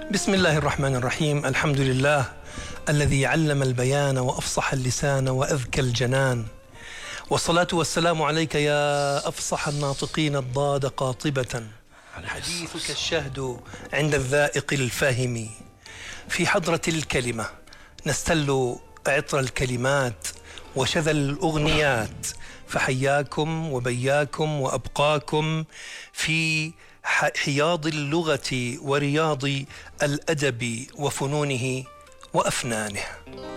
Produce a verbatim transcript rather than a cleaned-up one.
بسم الله الرحمن الرحيم. الحمد لله الذي علم البيان وأفصح اللسان وأذكى الجنان، والصلاة والسلام عليك يا أفصح الناطقين الضاد قاطبة، حديثك الشهد عند الذائق الفاهم. في حضرة الكلمة نستل عطر الكلمات وشذا الأغنيات، فحياكم وبياكم وأبقاكم في حياض اللغة ورياض الأدب وفنونه وأفنانه.